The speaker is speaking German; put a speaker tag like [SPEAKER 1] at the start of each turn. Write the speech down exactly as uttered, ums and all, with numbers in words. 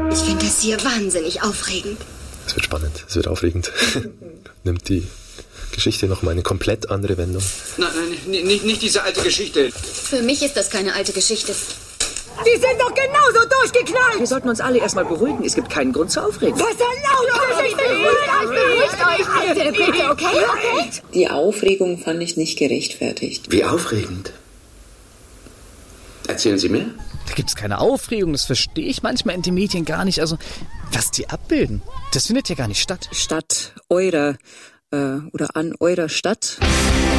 [SPEAKER 1] Ich finde das hier wahnsinnig aufregend.
[SPEAKER 2] Es wird spannend, es wird aufregend. Nimmt die Geschichte nochmal eine komplett andere Wendung.
[SPEAKER 3] Nein, nein, nicht, nicht diese alte Geschichte.
[SPEAKER 1] Für mich ist das keine alte Geschichte.
[SPEAKER 4] Die sind doch genauso durchgeknallt! Wir sollten uns alle erstmal beruhigen. Es gibt keinen Grund zur Aufregung. Was erlaubt euch? Beruhigt euch! Bitte, bitte, okay? Okay?
[SPEAKER 5] Die Aufregung fand ich nicht gerechtfertigt.
[SPEAKER 3] Wie aufregend? Erzählen Sie mir.
[SPEAKER 6] Da gibt's keine Aufregung, das verstehe ich manchmal in den Medien gar nicht. Also, was die abbilden, das findet ja gar nicht statt.
[SPEAKER 5] Statt eurer äh, oder an eurer Stadt.